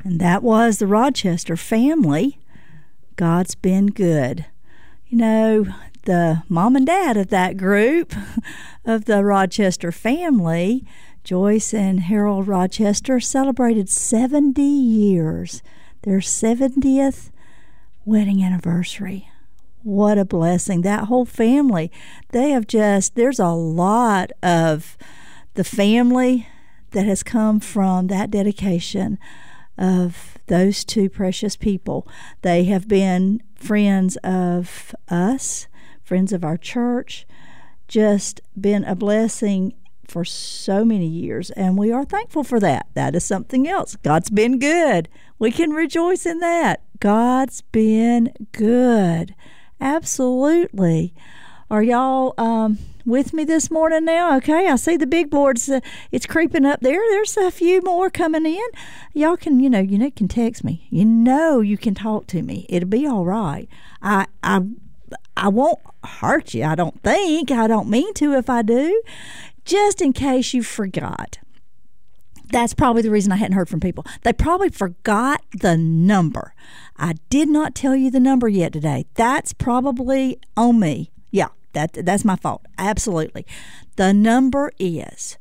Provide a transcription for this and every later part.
And that was the Rochester family. God's been good. You know, the mom and dad of that group, of the Rochester family, Joyce and Harold Rochester, celebrated 70 years, their 70th wedding anniversary. What a blessing. That whole family, there's a lot of the family that has come from that dedication of those two precious people. They have been friends of us, friends of our church, just been a blessing for so many years, and we are thankful for that. That is something else. God's been good. We can rejoice in that. God's been good. Absolutely. Are y'all with me this morning now? Okay, I see the big boards. It's creeping up there. There's a few more coming in. Y'all can, you can text me. You can talk to me. It'll be all right. I won't hurt you, I don't think. I don't mean to if I do. Just in case you forgot. That's probably the reason I hadn't heard from people. They probably forgot the number. I did not tell you the number yet today. That's probably on me. Yeah, that's my fault. Absolutely. The number is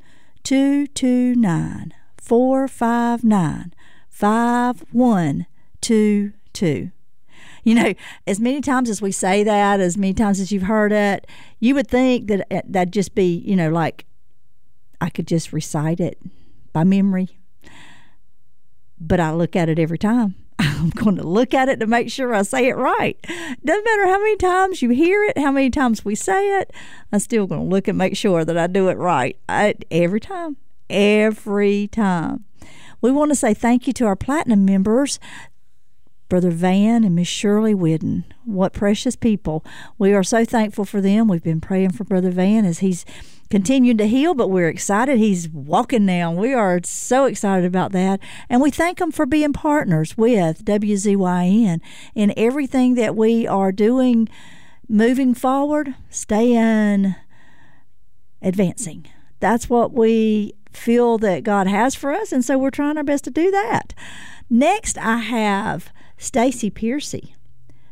229-459-5122. As many times as we say that, as many times as you've heard it, you would think that that'd just be, like I could just recite it by memory. But I look at it every time. I'm going to look at it to make sure I say it right. Doesn't matter how many times you hear it, how many times we say it, I'm still going to look and make sure that I do it right. Every time. Every time. We want to say thank you to our Platinum members, Brother Van and Miss Shirley Whidden. What precious people. We are so thankful for them. We've been praying for Brother Van as he's continued to heal, but we're excited. He's walking now. We are so excited about that. And we thank him for being partners with WZYN in everything that we are doing, moving forward, staying advancing. That's what we feel that God has for us, and so we're trying our best to do that. Next, I have Stacy Piercy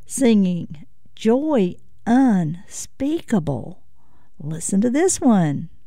singing Joy Unspeakable. Listen to this one.